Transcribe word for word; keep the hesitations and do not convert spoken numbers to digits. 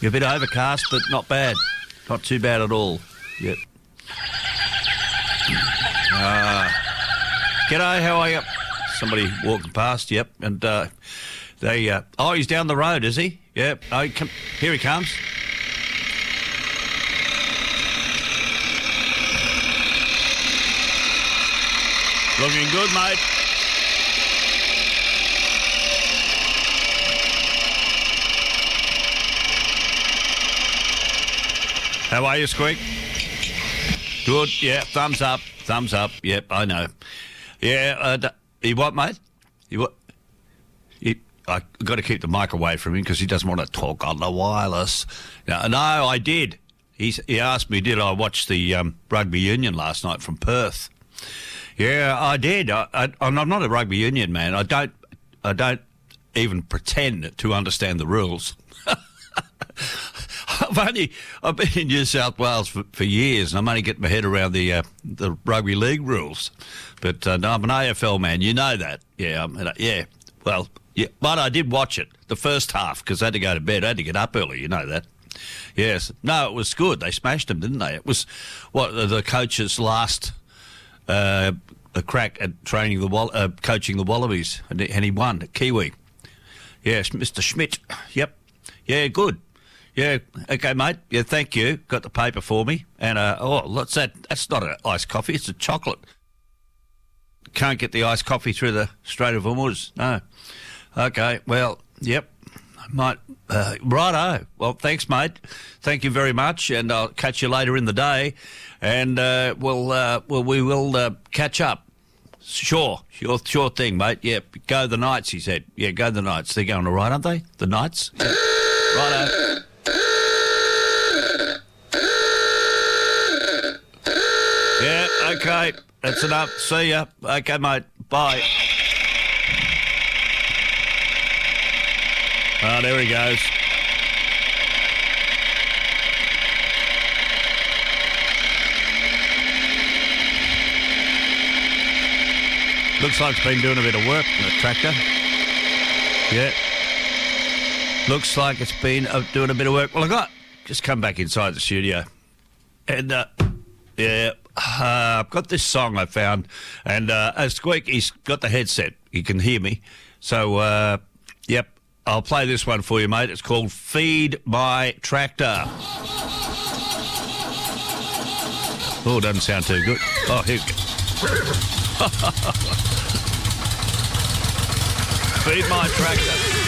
A bit overcast, but not bad. Not too bad at all. Yep. Uh, g'day, how are you? Somebody walking past, yep. And uh, they... Uh, oh, he's down the road, is he? Yep. Oh, he come, here he comes. Looking good, mate. How are you, Squeak? Good, yeah, thumbs up, thumbs up, yep, I know. Yeah, uh, d- you what, mate? You what? You, I got to keep the mic away from him because he doesn't want to talk on the wireless. No, no I did. He's, he asked me, did I watch the um, rugby union last night from Perth? Yeah, I did. I, I, I'm not a rugby union man. I don't, I don't even pretend to understand the rules. I've only I've been in New South Wales for, for years, and I'm only getting my head around the uh, the rugby league rules. But uh, no, I'm an A F L man. You know that, yeah, I'm, yeah. Well, yeah, but I did watch it the first half because I had to go to bed. I had to get up early. You know that. Yes, no, it was good. They smashed them, didn't they? It was what the coach's last uh, a crack at training the Wall- uh, coaching the Wallabies, and he, and he won. Kiwi. Yes, Mister Schmidt. Yep. Yeah, good. Yeah, okay, mate. Yeah, thank you. Got the paper for me. And, uh, oh, what's that? That's not an iced coffee. It's a chocolate. Can't get the iced coffee through the Strait of Hormuz. No. Okay, well, yep. Might. Uh, righto. Well, thanks, mate. Thank you very much. And I'll catch you later in the day. And, uh, we'll, uh, well, we will uh, catch up. Sure. Sure, sure thing, mate. Yep. Go the Knights, he said. Yeah, go the Knights. They're going all right, aren't they? The Knights? Yep. Righto. Yeah, okay. That's enough. See ya. Okay, mate. Bye. Oh, there he goes. Looks like it's been doing a bit of work, the tractor. Yeah. Looks like it's been uh, doing a bit of work. Well, I got just come back inside the studio. And, uh, yeah, uh, I've got this song I found. And uh, as Squeak, he's got the headset. He can hear me. So, uh, yep, I'll play this one for you, mate. It's called Feed My Tractor. Oh, doesn't sound too good. Oh, here we go. Feed My Tractor.